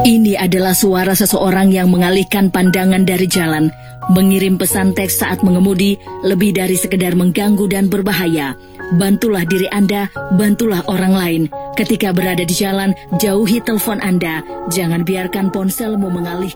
Ini adalah suara seseorang yang mengalihkan pandangan dari jalan, mengirim pesan teks saat mengemudi, lebih dari sekedar mengganggu dan berbahaya. Bantulah diri Anda, bantulah orang lain. Ketika berada di jalan, jauhi telepon Anda. Jangan biarkan ponselmu mengalihkan